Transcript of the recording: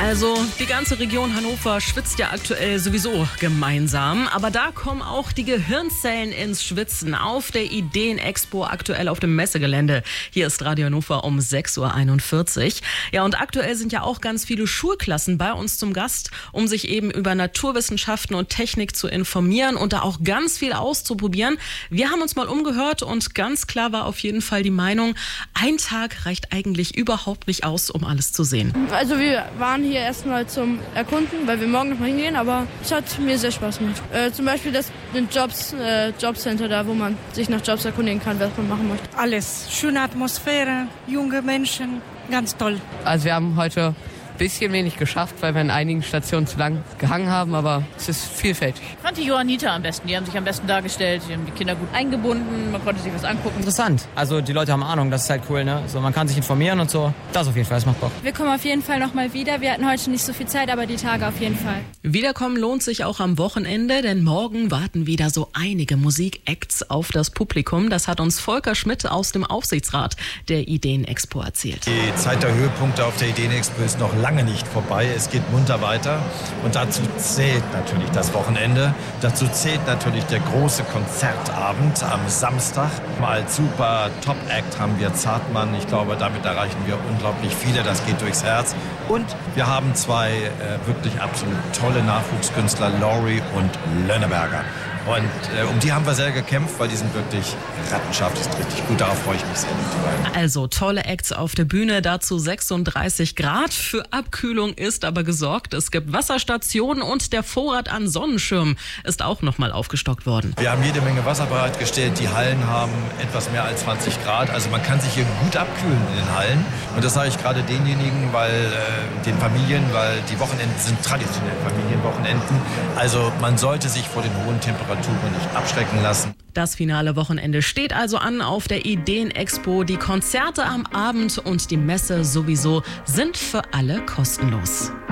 Also die ganze Region Hannover schwitzt ja aktuell sowieso gemeinsam. Aber da kommen auch die Gehirnzellen ins Schwitzen auf der Ideen-Expo aktuell auf dem Messegelände. Hier ist Radio Hannover um 6.41 Uhr. Ja, und aktuell sind ja auch ganz viele Schulklassen bei uns zum Gast, um sich eben über Naturwissenschaften und Technik zu informieren und da auch ganz viel auszuprobieren. Wir haben uns mal umgehört und ganz klar war auf jeden Fall die Meinung, ein Tag reicht eigentlich überhaupt nicht aus, um alles zu sehen. Also wir waren hier erstmal zum Erkunden, weil wir morgen noch mal hingehen, aber es hat mir sehr Spaß gemacht. Zum Beispiel das Jobcenter da, wo man sich nach Jobs erkundigen kann, was man machen möchte. Alles. Schöne Atmosphäre, junge Menschen, ganz toll. Also wir haben heute ein bisschen wenig geschafft, weil wir an einigen Stationen zu lang gehangen haben, aber es ist vielfältig. Ich fand die Johanniter am besten. Die haben sich am besten dargestellt, die haben die Kinder gut eingebunden, man konnte sich was angucken. Interessant. Also die Leute haben Ahnung, das ist halt cool, ne? So, man kann sich informieren und so. Das auf jeden Fall, das macht Bock. Wir kommen auf jeden Fall noch mal wieder. Wir hatten heute nicht so viel Zeit, aber die Tage auf jeden Fall. Wiederkommen lohnt sich auch am Wochenende, denn morgen warten wieder so einige Musikacts auf das Publikum. Das hat uns Volker Schmidt aus dem Aufsichtsrat der Ideen-Expo erzählt. Die Zeit der Höhepunkte auf der Ideen-Expo ist noch lange nicht vorbei. Es geht munter weiter und dazu zählt natürlich das Wochenende. Dazu zählt natürlich der große Konzertabend am Samstag. Als super Top-Act haben wir Zartmann. Ich glaube, damit erreichen wir unglaublich viele. Das geht durchs Herz. Und wir haben zwei wirklich absolut tolle Nachwuchskünstler, Laurie und Lönneberger. Und um die haben wir sehr gekämpft, weil die sind wirklich Rattenschaft, ist richtig gut. Darauf freue ich mich sehr. Also tolle Acts auf der Bühne, dazu 36 Grad. Für Abkühlung ist aber gesorgt. Es gibt Wasserstationen und der Vorrat an Sonnenschirmen ist auch nochmal aufgestockt worden. Wir haben jede Menge Wasser bereitgestellt. Die Hallen haben etwas mehr als 20 Grad. Also man kann sich hier gut abkühlen in den Hallen. Und das sage ich gerade denjenigen, den Familien, weil die Wochenenden sind traditionell Familienwochenenden. Also man sollte sich vor den hohen Temperaturen nicht abschrecken lassen. Das finale Wochenende steht also an auf der Ideen-Expo. Die Konzerte am Abend und die Messe sowieso sind für alle kostenlos.